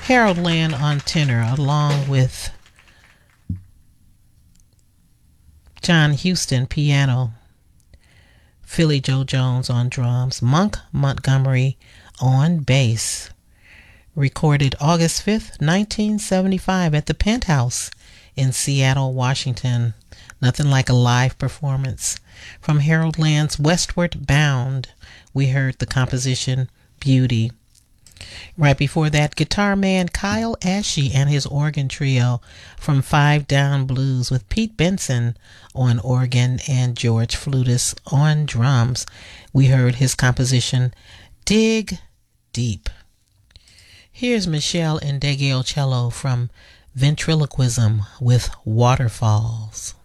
Harold Land on tenor, along with John Houston piano, Philly Joe Jones on drums, Monk Montgomery on bass. Recorded August 5th, 1975 at the Penthouse in Seattle, Washington. Nothing like a live performance. From Harold Land's Westward Bound, we heard the composition Beauty. Right before that, guitar man Kyle Ashe and his organ trio from Five Down Blues with Pete Benson on organ and George Flutis on drums. We heard his composition Dig Deep. Here's Michelle Ndegeocello from Ventriloquism with Waterfalls.